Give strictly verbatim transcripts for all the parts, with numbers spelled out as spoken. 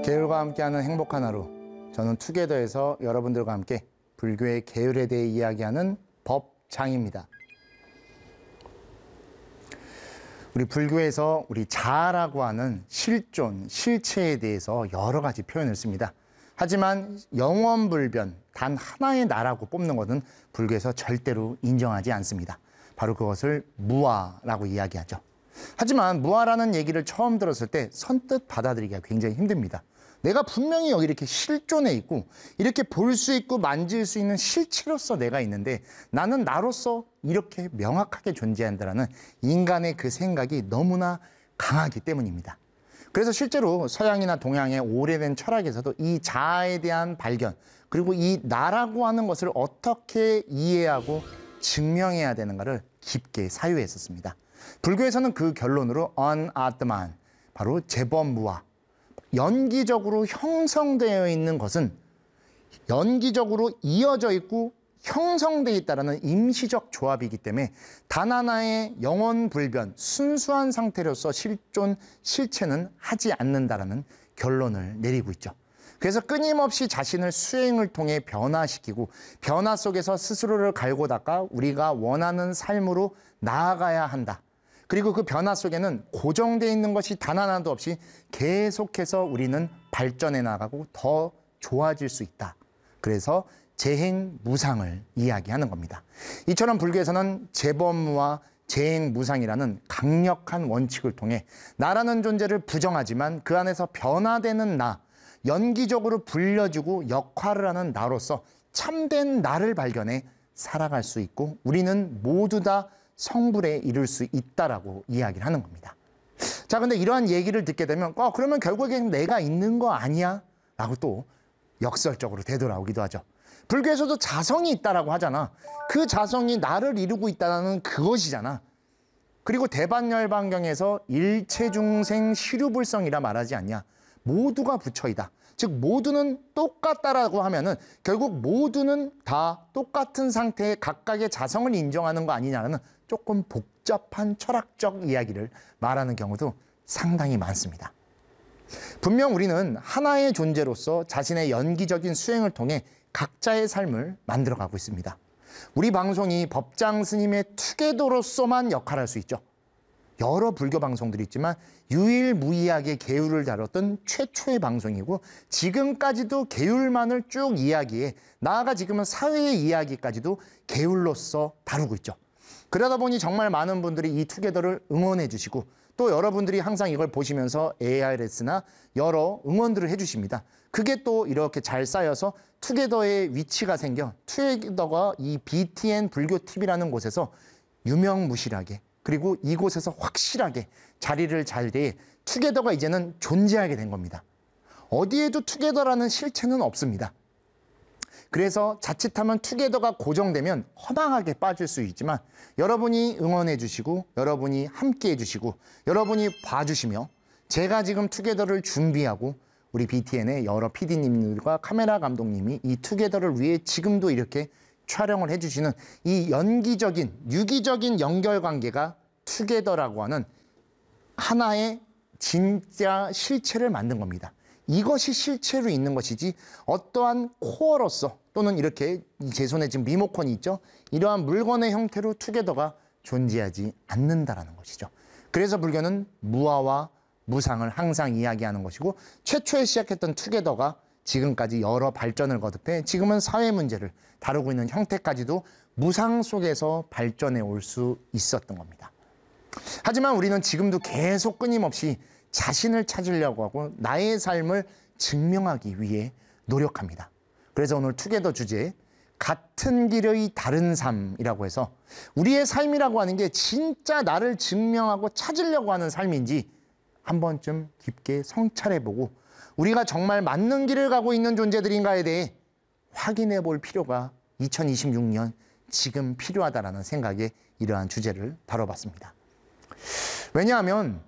계율과 함께하는 행복한 하루. 저는 투게더에서 여러분들과 함께 불교의 계율에 대해 이야기하는 법장입니다. 우리 불교에서 우리 자아라고 하는 실존, 실체에 대해서 여러 가지 표현을 씁니다. 하지만 영원불변, 단 하나의 나라고 뽑는 것은 불교에서 절대로 인정하지 않습니다. 바로 그것을 무아라고 이야기하죠. 하지만 무아라는 얘기를 처음 들었을 때 선뜻 받아들이기가 굉장히 힘듭니다. 내가 분명히 여기 이렇게 실존해 있고 이렇게 볼 수 있고 만질 수 있는 실체로서 내가 있는데 나는 나로서 이렇게 명확하게 존재한다는 인간의 그 생각이 너무나 강하기 때문입니다. 그래서 실제로 서양이나 동양의 오래된 철학에서도 이 자아에 대한 발견, 그리고 이 나라고 하는 것을 어떻게 이해하고 증명해야 되는가를 깊게 사유했었습니다. 불교에서는 그 결론으로 언아트만, 바로 제법무아, 연기적으로 형성되어 있는 것은 연기적으로 이어져 있고 형성되어 있다는 임시적 조합이기 때문에 단 하나의 영원불변, 순수한 상태로서 실존, 실체는 하지 않는다라는 결론을 내리고 있죠. 그래서 끊임없이 자신을 수행을 통해 변화시키고 변화 속에서 스스로를 갈고 닦아 우리가 원하는 삶으로 나아가야 한다. 그리고 그 변화 속에는 고정되어 있는 것이 단 하나도 없이 계속해서 우리는 발전해 나가고 더 좋아질 수 있다. 그래서 재행무상을 이야기하는 겁니다. 이처럼 불교에서는 제법무와 재행무상이라는 강력한 원칙을 통해 나라는 존재를 부정하지만 그 안에서 변화되는 나, 연기적으로 불려주고 역할을 하는 나로서 참된 나를 발견해 살아갈 수 있고 우리는 모두 다 성불에 이룰 수 있다라고 이야기를 하는 겁니다. 자, 근데 이러한 얘기를 듣게 되면 어, 그러면 결국엔 내가 있는 거 아니야? 라고 또 역설적으로 되돌아오기도 하죠. 불교에서도 자성이 있다라고 하잖아. 그 자성이 나를 이루고 있다는 그것이잖아. 그리고 대반열반경에서 일체중생 시류불성이라 말하지 않냐. 모두가 부처이다. 즉 모두는 똑같다라고 하면은 결국 모두는 다 똑같은 상태의 각각의 자성을 인정하는 거 아니냐는 조금 복잡한 철학적 이야기를 말하는 경우도 상당히 많습니다. 분명 우리는 하나의 존재로서 자신의 연기적인 수행을 통해 각자의 삶을 만들어가고 있습니다. 우리 방송이 법장 스님의 투게더로서만 역할할 수 있죠. 여러 불교 방송들이 있지만 유일무이하게 계율을 다뤘던 최초의 방송이고 지금까지도 계율만을 쭉 이야기해 나아가 지금은 사회의 이야기까지도 계율로서 다루고 있죠. 그러다 보니 정말 많은 분들이 이 투게더를 응원해 주시고 또 여러분들이 항상 이걸 보시면서 에이아르에스나 여러 응원들을 해 주십니다. 그게 또 이렇게 잘 쌓여서 투게더의 위치가 생겨 투게더가 이 비티엔 불교티비라는 곳에서 유명무실하게 그리고 이곳에서 확실하게 자리를 잘 돼 투게더가 이제는 존재하게 된 겁니다. 어디에도 투게더라는 실체는 없습니다. 그래서 자칫하면 투게더가 고정되면 허망하게 빠질 수 있지만 여러분이 응원해 주시고 여러분이 함께 해 주시고 여러분이 봐주시며 제가 지금 투게더를 준비하고 우리 비티엔의 여러 피디님들과 카메라 감독님이 이 투게더를 위해 지금도 이렇게 촬영을 해주시는 이 연기적인, 유기적인 연결관계가 투게더라고 하는 하나의 진짜 실체를 만든 겁니다. 이것이 실체로 있는 것이지 어떠한 코어로서 또는 이렇게 제 손에 지금 리모컨이 있죠. 이러한 물건의 형태로 투게더가 존재하지 않는다라는 것이죠. 그래서 불교는 무아와 무상을 항상 이야기하는 것이고 최초에 시작했던 투게더가 지금까지 여러 발전을 거듭해 지금은 사회 문제를 다루고 있는 형태까지도 무상 속에서 발전해 올 수 있었던 겁니다. 하지만 우리는 지금도 계속 끊임없이 자신을 찾으려고 하고 나의 삶을 증명하기 위해 노력합니다. 그래서 오늘 투게더 주제 같은 길의 다른 삶이라고 해서 우리의 삶이라고 하는 게 진짜 나를 증명하고 찾으려고 하는 삶인지 한 번쯤 깊게 성찰해보고 우리가 정말 맞는 길을 가고 있는 존재들인가에 대해 확인해 볼 필요가 이천이십육 년 지금 필요하다라는 생각에 이러한 주제를 다뤄봤습니다. 왜냐하면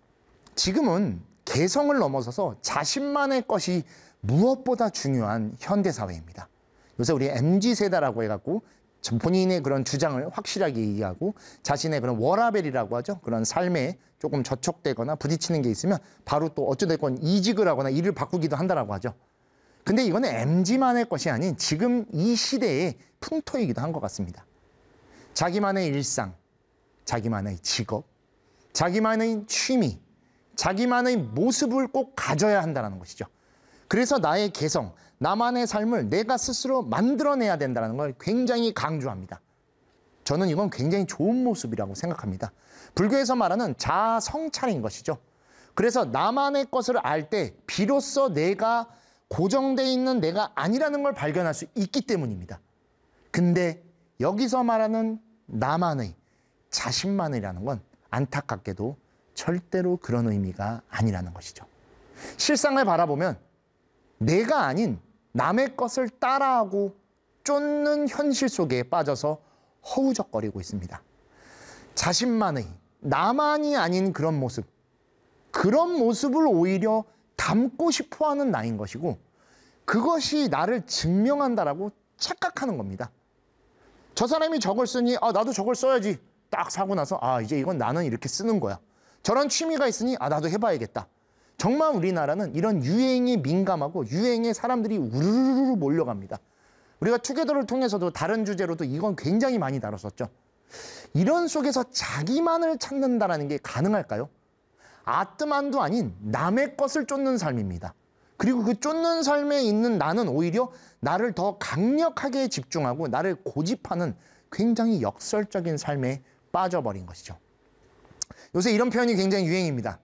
지금은 개성을 넘어서서 자신만의 것이 무엇보다 중요한 현대사회입니다. 요새 우리 엠지 세대라고 해갖고 본인의 그런 주장을 확실하게 얘기하고 자신의 그런 워라밸이라고 하죠. 그런 삶에 조금 저촉되거나 부딪히는 게 있으면 바로 또 어찌됐건 이직을 하거나 일을 바꾸기도 한다라고 하죠. 근데 이거는 엠지만의 것이 아닌 지금 이 시대의 풍토이기도 한 것 같습니다. 자기만의 일상, 자기만의 직업, 자기만의 취미, 자기만의 모습을 꼭 가져야 한다는 것이죠. 그래서 나의 개성, 나만의 삶을 내가 스스로 만들어내야 된다는 걸 굉장히 강조합니다. 저는 이건 굉장히 좋은 모습이라고 생각합니다. 불교에서 말하는 자아 성찰인 것이죠. 그래서 나만의 것을 알 때 비로소 내가 고정되어 있는 내가 아니라는 걸 발견할 수 있기 때문입니다. 근데 여기서 말하는 나만의, 자신만이라는 건 안타깝게도 절대로 그런 의미가 아니라는 것이죠. 실상을 바라보면 내가 아닌 남의 것을 따라하고 쫓는 현실 속에 빠져서 허우적거리고 있습니다. 자신만의, 나만이 아닌 그런 모습, 그런 모습을 오히려 담고 싶어하는 나인 것이고 그것이 나를 증명한다라고 착각하는 겁니다. 저 사람이 저걸 쓰니 아 나도 저걸 써야지 딱 사고 나서 아 이제 이건 나는 이렇게 쓰는 거야. 저런 취미가 있으니 아 나도 해봐야겠다. 정말 우리나라는 이런 유행에 민감하고 유행에 사람들이 우르르르 몰려갑니다. 우리가 투게더를 통해서도 다른 주제로도 이건 굉장히 많이 다뤘었죠. 이런 속에서 자기만을 찾는다는 게 가능할까요? 아뜨만도 아닌 남의 것을 쫓는 삶입니다. 그리고 그 쫓는 삶에 있는 나는 오히려 나를 더 강력하게 집중하고 나를 고집하는 굉장히 역설적인 삶에 빠져버린 것이죠. 요새 이런 표현이 굉장히 유행입니다.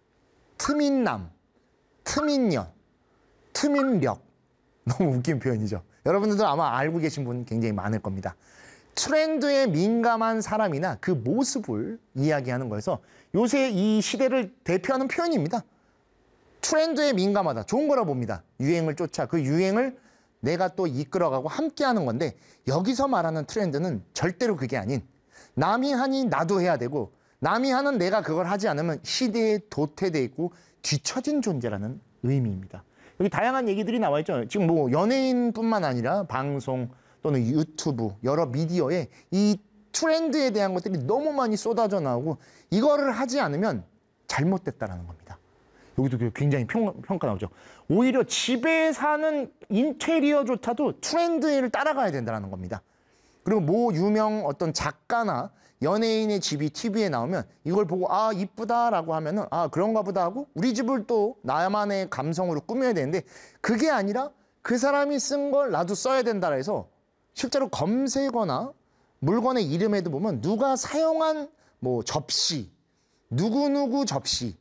트민남, 트민녀, 트민력. 너무 웃긴 표현이죠. 여러분들도 아마 알고 계신 분 굉장히 많을 겁니다. 트렌드에 민감한 사람이나 그 모습을 이야기하는 거여서 요새 이 시대를 대표하는 표현입니다. 트렌드에 민감하다. 좋은 거라 봅니다. 유행을 쫓아 그 유행을 내가 또 이끌어가고 함께하는 건데 여기서 말하는 트렌드는 절대로 그게 아닌 남이 하니 나도 해야 되고 남이 하는 내가 그걸 하지 않으면 시대에 도태돼 있고 뒤처진 존재라는 의미입니다. 여기 다양한 얘기들이 나와 있죠. 지금 뭐 연예인뿐만 아니라 방송 또는 유튜브 여러 미디어에 이 트렌드에 대한 것들이 너무 많이 쏟아져 나오고 이거를 하지 않으면 잘못됐다라는 겁니다. 여기도 굉장히 평, 평가 나오죠. 오히려 집에 사는 인테리어조차도 트렌드를 따라가야 된다는 겁니다. 그리고 뭐 유명 어떤 작가나 연예인의 집이 티비에 나오면 이걸 보고 아 이쁘다라고 하면은 아 그런가 보다 하고 우리 집을 또 나만의 감성으로 꾸며야 되는데 그게 아니라 그 사람이 쓴 걸 나도 써야 된다 해서 실제로 검색어나 물건의 이름에도 보면 누가 사용한 뭐 접시, 누구누구 접시,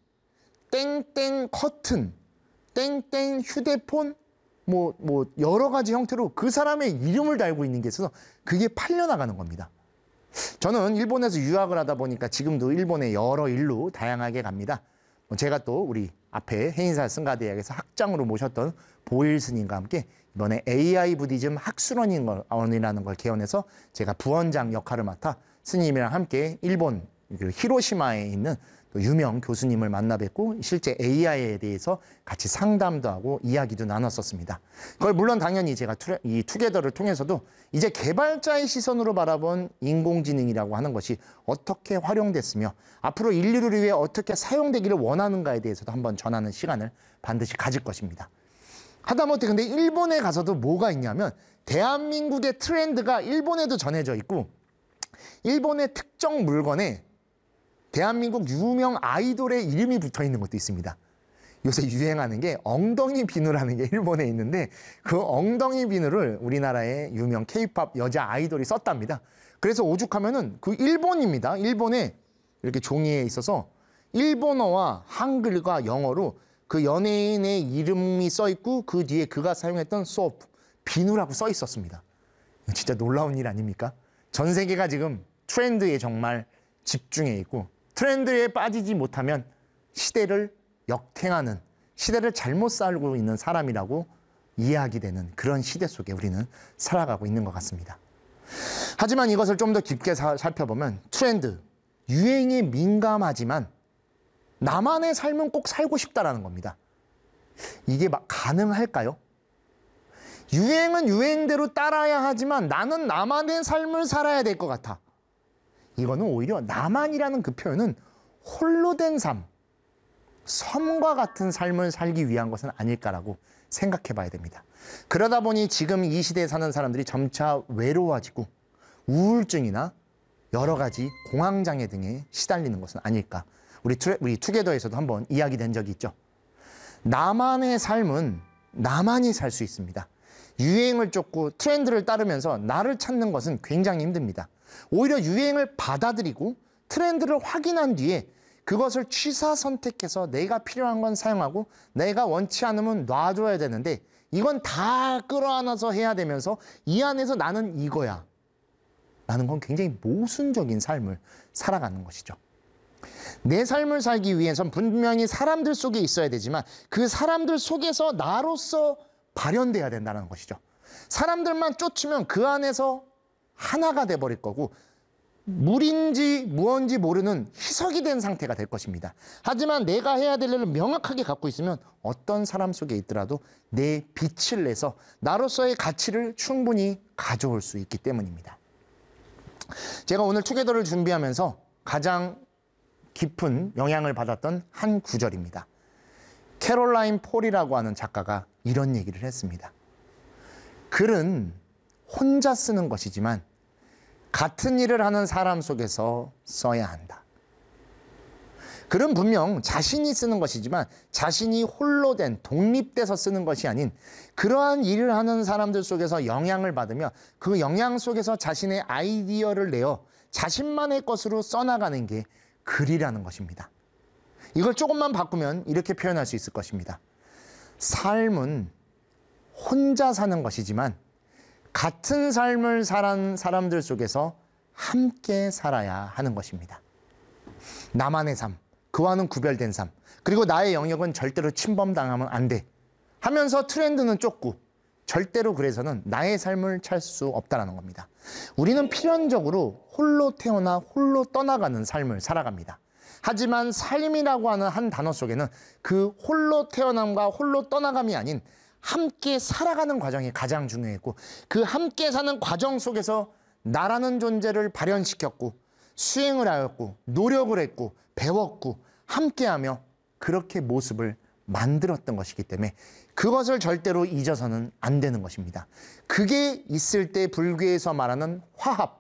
땡땡 커튼, 땡땡 휴대폰 뭐, 뭐 여러 가지 형태로 그 사람의 이름을 달고 있는 게 있어서 그게 팔려나가는 겁니다. 저는 일본에서 유학을 하다 보니까 지금도 일본의 여러 일로 다양하게 갑니다. 제가 또 우리 앞에 해인사 승가대학에서 학장으로 모셨던 보일 스님과 함께 이번에 에이아이 부디즘 학술원이라는 걸 개원해서 제가 부원장 역할을 맡아 스님이랑 함께 일본 히로시마에 있는 또 유명 교수님을 만나 뵙고 실제 에이아이에 대해서 같이 상담도 하고 이야기도 나눴었습니다. 그걸 물론 당연히 제가 투, 이 투게더를 통해서도 이제 개발자의 시선으로 바라본 인공지능이라고 하는 것이 어떻게 활용됐으며 앞으로 인류를 위해 어떻게 사용되기를 원하는가에 대해서도 한번 전하는 시간을 반드시 가질 것입니다. 하다못해 근데 일본에 가서도 뭐가 있냐면 대한민국의 트렌드가 일본에도 전해져 있고 일본의 특정 물건에 대한민국 유명 아이돌의 이름이 붙어 있는 것도 있습니다. 요새 유행하는 게 엉덩이 비누라는 게 일본에 있는데 그 엉덩이 비누를 우리나라의 유명 케이팝 여자 아이돌이 썼답니다. 그래서 오죽하면은 그 일본입니다. 일본에 이렇게 종이에 있어서 일본어와 한글과 영어로 그 연예인의 이름이 써 있고 그 뒤에 그가 사용했던 소프, 비누라고 써 있었습니다. 진짜 놀라운 일 아닙니까? 전 세계가 지금 트렌드에 정말 집중해 있고 트렌드에 빠지지 못하면 시대를 역행하는, 시대를 잘못 살고 있는 사람이라고 이야기되는 그런 시대 속에 우리는 살아가고 있는 것 같습니다. 하지만 이것을 좀 더 깊게 사, 살펴보면 트렌드, 유행에 민감하지만 나만의 삶은 꼭 살고 싶다라는 겁니다. 이게 막 가능할까요? 유행은 유행대로 따라야 하지만 나는 나만의 삶을 살아야 될 것 같아. 이거는 오히려 나만이라는 그 표현은 홀로 된 삶, 섬과 같은 삶을 살기 위한 것은 아닐까라고 생각해 봐야 됩니다. 그러다 보니 지금 이 시대에 사는 사람들이 점차 외로워지고 우울증이나 여러 가지 공황장애 등에 시달리는 것은 아닐까. 우리, 투, 우리 투게더에서도 한번 이야기된 적이 있죠. 나만의 삶은 나만이 살 수 있습니다. 유행을 쫓고 트렌드를 따르면서 나를 찾는 것은 굉장히 힘듭니다. 오히려 유행을 받아들이고 트렌드를 확인한 뒤에 그것을 취사 선택해서 내가 필요한 건 사용하고 내가 원치 않으면 놔줘야 되는데 이건 다 끌어안아서 해야 되면서 이 안에서 나는 이거야 라는 건 굉장히 모순적인 삶을 살아가는 것이죠. 내 삶을 살기 위해선 분명히 사람들 속에 있어야 되지만 그 사람들 속에서 나로서 발현돼야 된다는 것이죠. 사람들만 쫓으면 그 안에서 하나가 돼버릴 거고 물인지 무언지 모르는 희석이 된 상태가 될 것입니다. 하지만 내가 해야 될 일을 명확하게 갖고 있으면 어떤 사람 속에 있더라도 내 빛을 내서 나로서의 가치를 충분히 가져올 수 있기 때문입니다. 제가 오늘 투게더를 준비하면서 가장 깊은 영향을 받았던 한 구절입니다. 캐롤라인 폴이라고 하는 작가가 이런 얘기를 했습니다. 글은 혼자 쓰는 것이지만 같은 일을 하는 사람 속에서 써야 한다. 글은 분명 자신이 쓰는 것이지만 자신이 홀로 된 독립돼서 쓰는 것이 아닌 그러한 일을 하는 사람들 속에서 영향을 받으며 그 영향 속에서 자신의 아이디어를 내어 자신만의 것으로 써나가는 게 글이라는 것입니다. 이걸 조금만 바꾸면 이렇게 표현할 수 있을 것입니다. 삶은 혼자 사는 것이지만 같은 삶을 사는 사람들 속에서 함께 살아야 하는 것입니다. 나만의 삶, 그와는 구별된 삶, 그리고 나의 영역은 절대로 침범당하면 안 돼 하면서 트렌드는 쫓고 절대로 그래서는 나의 삶을 찰 수 없다는 겁니다. 우리는 필연적으로 홀로 태어나 홀로 떠나가는 삶을 살아갑니다. 하지만 삶이라고 하는 한 단어 속에는 그 홀로 태어남과 홀로 떠나감이 아닌 함께 살아가는 과정이 가장 중요했고 그 함께 사는 과정 속에서 나라는 존재를 발현시켰고 수행을 하였고 노력을 했고 배웠고 함께하며 그렇게 모습을 만들었던 것이기 때문에 그것을 절대로 잊어서는 안 되는 것입니다. 그게 있을 때 불교에서 말하는 화합,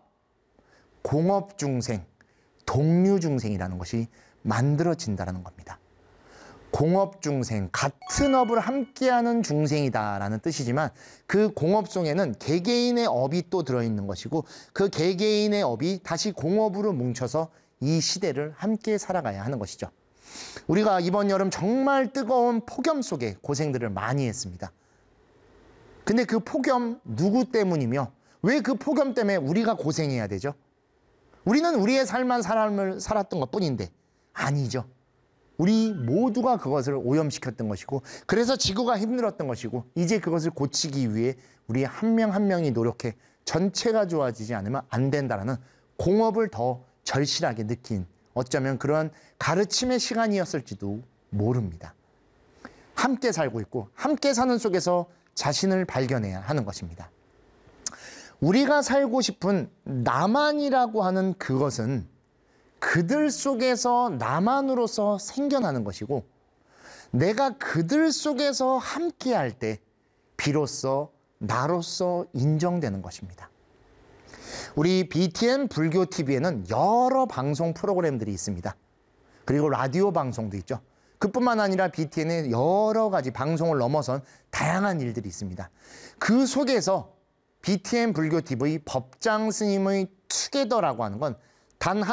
공업중생, 동류중생이라는 것이 만들어진다는 겁니다. 공업중생, 같은 업을 함께하는 중생이다라는 뜻이지만 그 공업 속에는 개개인의 업이 또 들어있는 것이고 그 개개인의 업이 다시 공업으로 뭉쳐서 이 시대를 함께 살아가야 하는 것이죠. 우리가 이번 여름 정말 뜨거운 폭염 속에 고생들을 많이 했습니다. 근데 그 폭염 누구 때문이며 왜 그 폭염 때문에 우리가 고생해야 되죠? 우리는 우리의 삶만 삶을 살았던 것뿐인데 아니죠. 우리 모두가 그것을 오염시켰던 것이고 그래서 지구가 힘들었던 것이고 이제 그것을 고치기 위해 우리 한 명 한 명이 노력해 전체가 좋아지지 않으면 안 된다는 공업을 더 절실하게 느낀 어쩌면 그런 가르침의 시간이었을지도 모릅니다. 함께 살고 있고 함께 사는 속에서 자신을 발견해야 하는 것입니다. 우리가 살고 싶은 나만이라고 하는 그것은 그들 속에서 나만으로서 생겨나는 것이고 내가 그들 속에서 함께할 때 비로소 나로서 인정되는 것입니다. 우리 비티엔 불교티비에는 여러 방송 프로그램들이 있습니다. 그리고 라디오 방송도 있죠. 그뿐만 아니라 비티엔의 여러 가지 방송을 넘어선 다양한 일들이 있습니다. 그 속에서 비티엔 불교티비 법장 스님의 투게더라고 하는 건 단 한